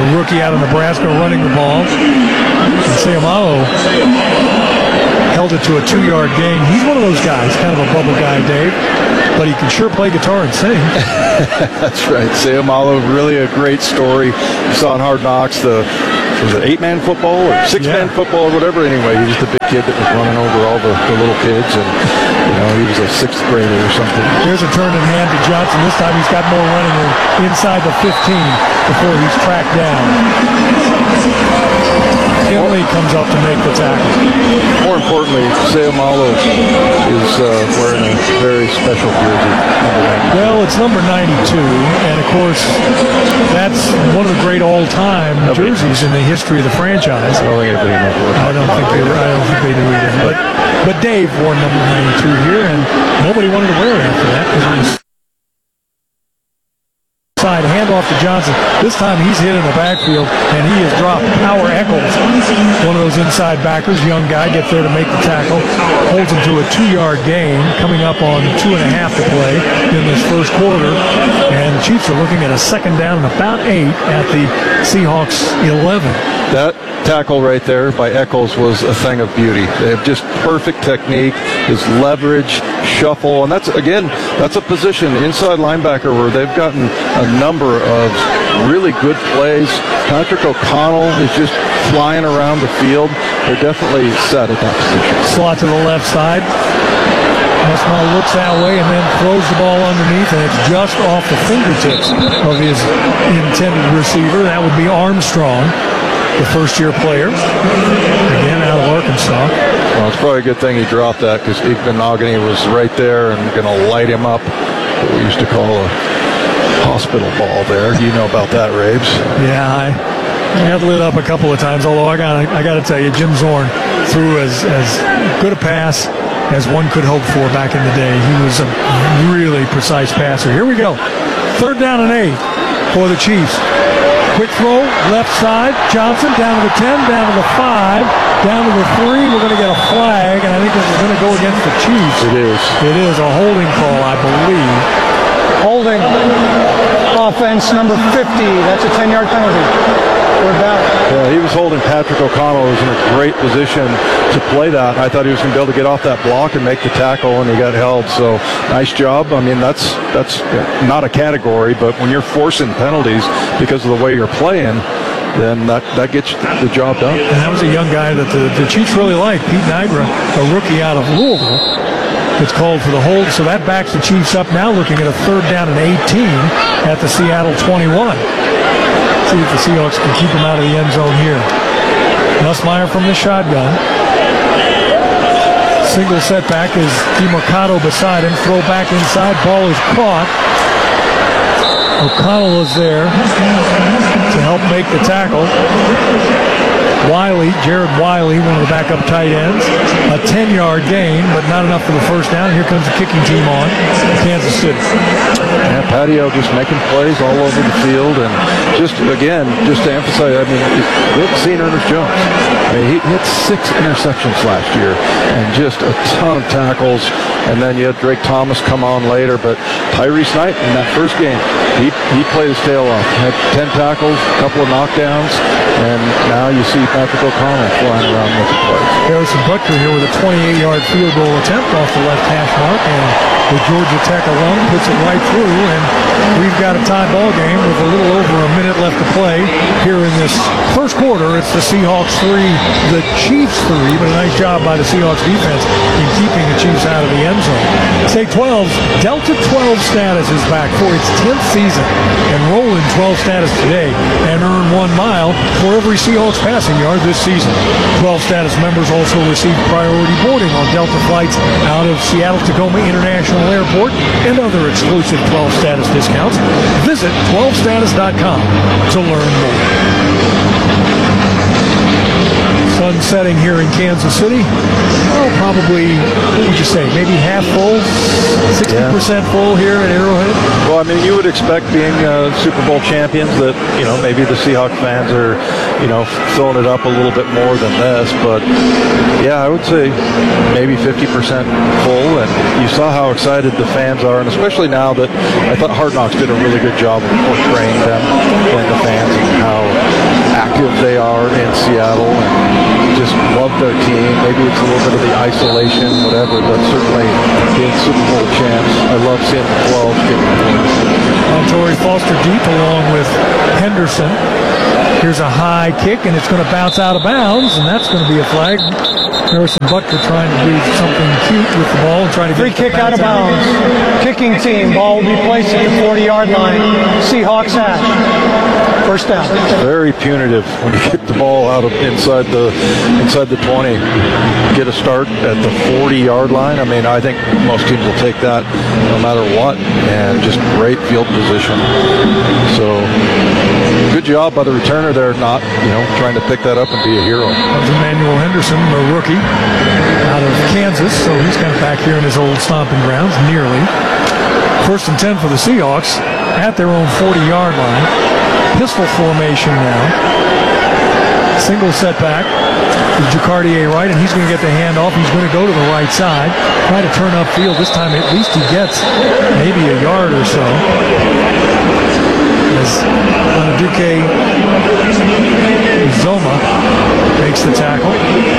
rookie out of Nebraska, running the ball. And Seumalo held it to a 2-yard gain. He's one of those guys, kind of a bubble guy, Dave, but he can sure play guitar and sing. That's right. Seumalo, really a great story. You saw in Hard Knocks was it 8-man football or 6-man football or whatever? Anyway, he was the big kid that was running over all the little kids, and he was a 6th grader or something. Here's a turn in hand to Johnson. This time he's got more running inside the 15 before he's tracked down. Kinley comes up to make the tackle. More importantly, Seumalo is wearing a very special jersey. Well, it's number 92, and of course, that's one of the great all-time jerseys in the history of the franchise. I don't think anybody knows. I don't think they do either. But Dave wore number 92 here, and nobody wanted to wear it after that because it was side handoff to Johnson. This time he's hit in the backfield, and he has dropped Power Eccles, one of those inside backers. Young guy gets there to make the tackle, holds him to a 2-yard gain, coming up on 2.5 to play in this first quarter. And the Chiefs are looking at a 2nd down and about 8 at the Seahawks 11. That tackle right there by Eccles was a thing of beauty. They have just perfect technique, his leverage, shuffle, and that's a position, inside linebacker, where they've gotten a number of really good plays. Patrick O'Connell is just flying around the field. They're definitely set at that position. Slot to the left side. Westmont looks that way and then throws the ball underneath, and it's just off the fingertips of his intended receiver. That would be Armstrong, the first-year player, again out of Arkansas. Well, it's probably a good thing he dropped that, because Steve Benogany was right there and going to light him up. What we used to call a hospital ball there. You know about that, Rabes? Yeah, I got lit up a couple of times, although I got to tell you, Jim Zorn threw as good a pass as one could hope for back in the day. He was a really precise passer. Here we go. 3rd down and 8 for the Chiefs. Quick throw, left side. Johnson down to the 10, down to the 5, down to the 3. We're going to get a flag, and I think this is going to go against the Chiefs. It is. It is a holding call, I believe. Holding. Offense number 50. That's a 10-yard penalty. We're back. Yeah, he was holding Patrick O'Connell, who was in a great position to play that. I thought he was going to be able to get off that block and make the tackle, and he got held. So nice job. I mean, that's not a category, but when you're forcing penalties because of the way you're playing, then that gets the job done. And that was a young guy that the Chiefs really like, Pete Nigra, a rookie out of Louisville. It's called for the hold, so that backs the Chiefs up now, looking at a 3rd down and 18 at the Seattle 21. See if the Seahawks can keep him out of the end zone here. Nussmeier from the shotgun. Single setback is DeMercado beside him. Throw back inside. Ball is caught. O'Connell is there to help make the tackle. Jared Wiley, one of the backup tight ends. A 10-yard gain, but not enough for the first down. Here comes the kicking team on, Kansas City. Yeah, Patio just making plays all over the field, and just to emphasize, I mean, we haven't seen Ernest Jones. I mean, he hit 6 interceptions last year, and just a ton of tackles. And then you had Drake Thomas come on later, but Tyrese Knight in that first game, he played his tail off. Had 10 tackles, a couple of knockdowns, and now you see Patrick O'Connell flying around with the plays. Harrison Butker here with a 28-yard field goal attempt off the left hash mark, and the Georgia Tech alum puts it right through, and we've got a tie ball game with a little over a minute left to play here in this first quarter. It's the Seahawks 3, the Chiefs 3, but a nice job by the Seahawks defense in keeping the Chiefs out of the end zone. State 12's Delta 12 status is back for its 10th season. Enroll in 12 status today and earn 1 mile for every Seahawks passing yard this season. 12 status members also receive priority boarding on Delta flights out of Seattle-Tacoma International Airport and other exclusive 12 status discounts. Visit 12status.com to learn more. Sun setting here in Kansas City. Oh, probably, what would you say, maybe half full, 60% full here at Arrowhead? Well, I mean, you would expect, being Super Bowl champions, that, maybe the Seahawks fans are, filling it up a little bit more than this. But, yeah, I would say maybe 50% full. And you saw how excited the fans are, and especially now that I thought Hard Knocks did a really good job of portraying them and the fans and how Seattle and just love their team. Maybe it's a little bit of the isolation, whatever, but certainly being Super Bowl champs, I love seeing the 12 getting points. Torrey Foster deep along with Henderson. Here's a high kick, and it's going to bounce out of bounds, and that's going to be a flag. Harrison Butker trying to do something cute with the ball and trying to Free get kick out of bounds. Kicking team. Ball will be placed at the 40-yard line. Seahawks hash. First down. Very punitive when you kick the ball out of inside the 20. Get a start at the 40-yard line. I mean, I think most teams will take that no matter what, and just great field position. So good job by the returner there, not trying to pick that up and be a hero. That was Emmanuel Henderson, the rookie out of Kansas, so he's kind of back here in his old stomping grounds, nearly. First and 10 for the Seahawks at their own 40-yard line. Pistol formation now. Single setback with Jacardier right, and he's going to get the handoff. He's going to go to the right side, try to turn upfield. This time at least he gets maybe a yard or so. As Duque Zoma makes the tackle.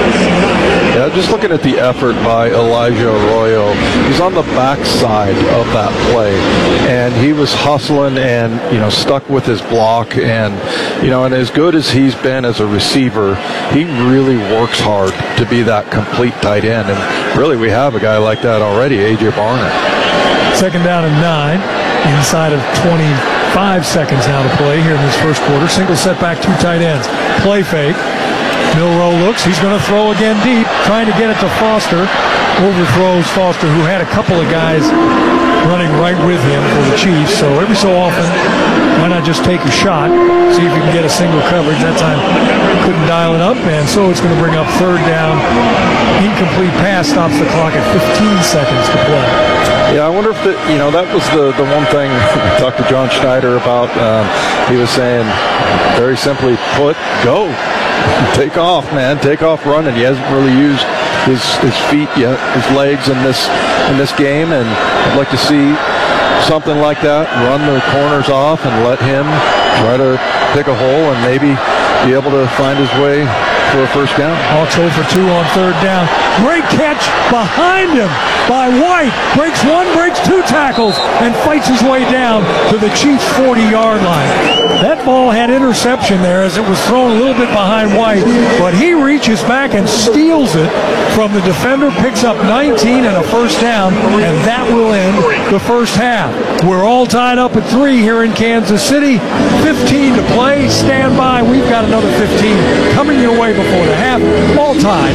Yeah, just looking at the effort by Elijah Arroyo, he's on the backside of that play, and he was hustling and stuck with his block, and and as good as he's been as a receiver, he really works hard to be that complete tight end, and really we have a guy like that already, AJ Barner. Second down and 9, inside of 25 seconds now to play here in this first quarter. Single setback, 2 tight ends. Play fake. Milroe looks. He's going to throw again deep, trying to get it to Foster. Overthrows Foster, who had a couple of guys running right with him for the Chiefs. So every so often, why not just take a shot, see if you can get a single coverage. That time, couldn't dial it up, and so it's going to bring up third down. Incomplete pass stops the clock at 15 seconds to play. Yeah, I wonder if that was the one thing we talked to John Schneider about. He was saying, very simply put, go. Take off, man. Take off running. He hasn't really used his feet yet, his legs in this game, and I'd like to see something like that. Run the corners off and let him try to pick a hole and maybe be able to find his way for a first down. Hawks 0 for 2 on third down. Great catch behind him by White. Breaks 1, breaks 2 tackles, and fights his way down to the Chiefs' 40-yard line. That ball had interception there as it was thrown a little bit behind White, but he reaches back and steals it from the defender, picks up 19 and a first down, and that will end the first half. We're all tied up at 3 here in Kansas City. 15 to play. Stand by. We've got another 15 coming your way before the half. All tied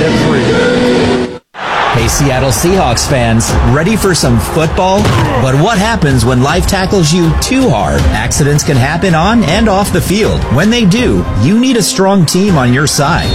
at 3. Hey, Seattle Seahawks fans, ready for some football? But what happens when life tackles you too hard? Accidents can happen on and off the field. When they do, you need a strong team on your side.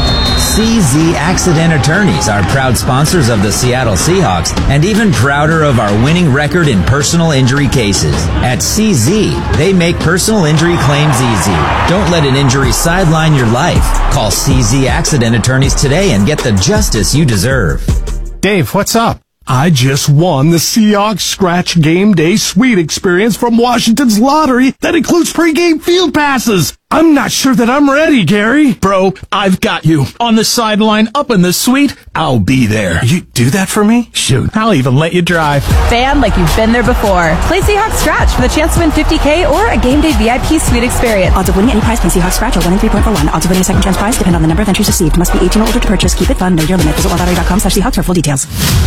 CZ Accident Attorneys are proud sponsors of the Seattle Seahawks and even prouder of our winning record in personal injury cases. At CZ, they make personal injury claims easy. Don't let an injury sideline your life. Call CZ Accident Attorneys today and get the justice you deserve. Dave, what's up? I just won the Seahawks Scratch Game Day Suite experience from Washington's lottery that includes pregame field passes. I'm not sure that I'm ready, Gary. Bro, I've got you. On the sideline, up in the suite, I'll be there. You do that for me? Shoot, I'll even let you drive. Fan like you've been there before. Play Seahawks Scratch for the chance to win $50K or a Game Day VIP Suite experience. Odds of winning any prize from Seahawks Scratch are 1 in 3.41. Odds of winning a second chance prize depend on the number of entries received. Must be 18 or older to purchase. Keep it fun. Know your limit. Visit wildlottery.com/Seahawks for full details.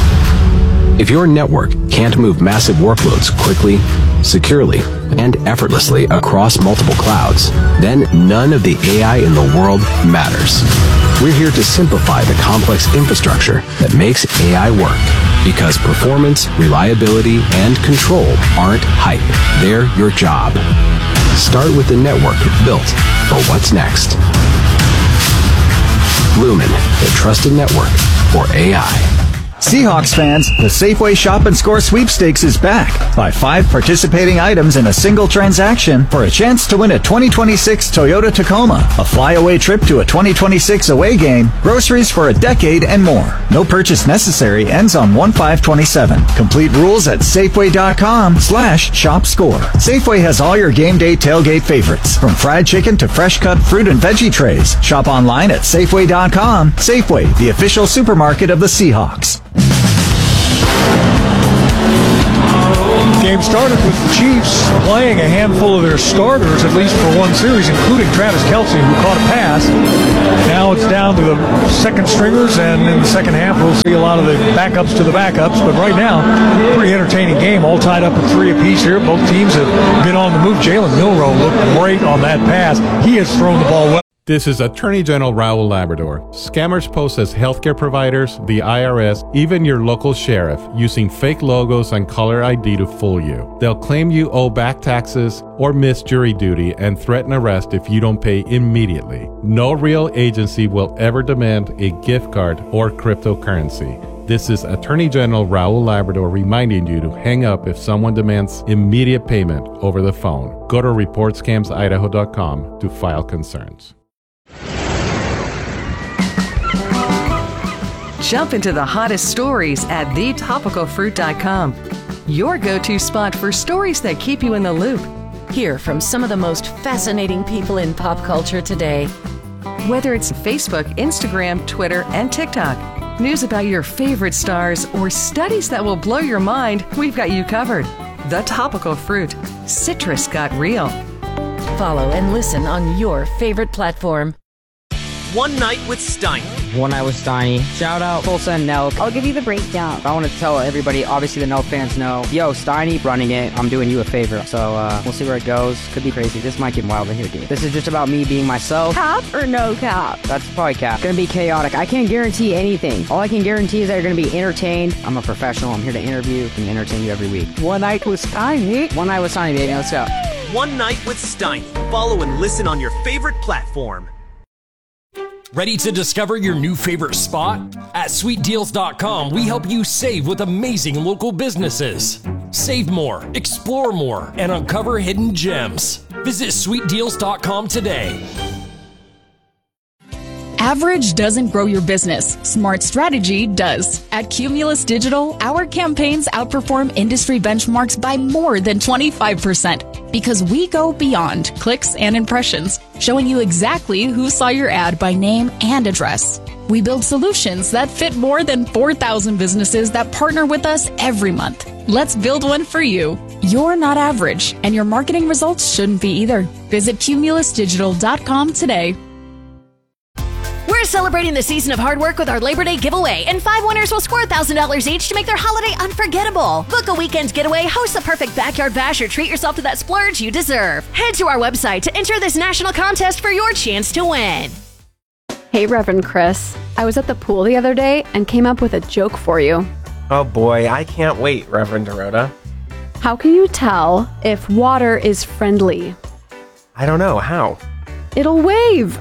If your network can't move massive workloads quickly, securely, and effortlessly across multiple clouds, then none of the AI in the world matters. We're here to simplify the complex infrastructure that makes AI work, because performance, reliability, and control aren't hype. They're your job. Start with the network built for what's next. Lumen, the trusted network for AI. Seahawks fans, the Safeway Shop and Score Sweepstakes is back. Buy 5 participating items in a single transaction for a chance to win a 2026 Toyota Tacoma, a flyaway trip to a 2026 away game, groceries for a decade, and more. No purchase necessary. Ends on 1/5/27. Complete rules at Safeway.com/ShopScore. Safeway has all your game day tailgate favorites, from fried chicken to fresh cut fruit and veggie trays. Shop online at Safeway.com. Safeway, the official supermarket of the Seahawks. Game started with the Chiefs playing a handful of their starters, at least for one series, including Travis Kelce, who caught a pass. Now it's down to the second stringers, and in the second half we'll see a lot of the backups to the backups. But right now, pretty entertaining game, all tied up at 3 apiece here. Both teams have been on the move. Jalen Milroe looked great on that pass. He has thrown the ball well. This is Attorney General Raul Labrador. Scammers pose as healthcare providers, the IRS, even your local sheriff, using fake logos and caller ID to fool you. They'll claim you owe back taxes or miss jury duty and threaten arrest if you don't pay immediately. No real agency will ever demand a gift card or cryptocurrency. This is Attorney General Raul Labrador reminding you to hang up if someone demands immediate payment over the phone. Go to reportscamsidaho.com to file concerns. Jump into the hottest stories at thetopicalfruit.com. Your go-to spot for stories that keep you in the loop. Hear from some of the most fascinating people in pop culture today. Whether it's Facebook, Instagram, Twitter, and TikTok, news about your favorite stars, or studies that will blow your mind, we've got you covered. The Topical Fruit. Citrus got real. Follow and listen on your favorite platform. One Night with Steiny. One Night with Steiny. Shout out Tulsa and Nelk. I'll give you the breakdown. I want to tell everybody, obviously the Nelk fans know, yo, Steiny running it, I'm doing you a favor. So we'll see where it goes. Could be crazy. This might get wild in here, dude. This is just about me being myself. Cap or no cap? That's probably cap. It's gonna be chaotic. I can't guarantee anything. All I can guarantee is that you're gonna be entertained. I'm a professional. I'm here to interview and entertain you every week. One Night with Steiny. One Night with Steiny, baby. Let's go. One Night with Steiny. Follow and listen on your favorite platform. Ready to discover your new favorite spot? At sweetdeals.com, we help you save with amazing local businesses. Save more, explore more, and uncover hidden gems. Visit sweetdeals.com today. Average doesn't grow your business. Smart strategy does. At Cumulus Digital, our campaigns outperform industry benchmarks by more than 25% because we go beyond clicks and impressions, showing you exactly who saw your ad by name and address. We build solutions that fit more than 4,000 businesses that partner with us every month. Let's build one for you. You're not average, and your marketing results shouldn't be either. Visit cumulusdigital.com today. We're celebrating the season of hard work with our Labor Day giveaway, and 5 winners will score $1,000 each to make their holiday unforgettable. Book a weekend getaway, host the perfect backyard bash, or treat yourself to that splurge you deserve. Head to our website to enter this national contest for your chance to win. Hey, Reverend Chris. I was at the pool the other day and came up with a joke for you. Oh boy, I can't wait, Reverend Dorota. How can you tell if water is friendly? I don't know, how? It'll wave.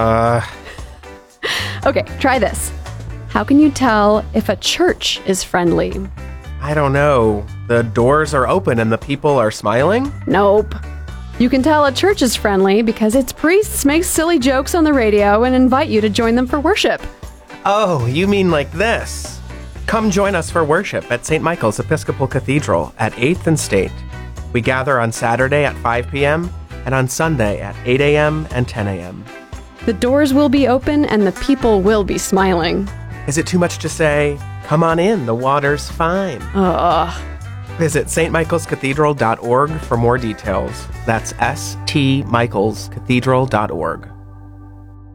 Okay, try this. How can you tell if a church is friendly? I don't know. The doors are open and the people are smiling? Nope. You can tell a church is friendly because its priests make silly jokes on the radio and invite you to join them for worship. Oh, you mean like this? Come join us for worship at St. Michael's Episcopal Cathedral at 8th and State. We gather on Saturday at 5 p.m. and on Sunday at 8 a.m. and 10 a.m. The doors will be open and the people will be smiling. Is it too much to say, come on in, the water's fine? Visit stmichaelscathedral.org for more details. That's stmichaelscathedral.org.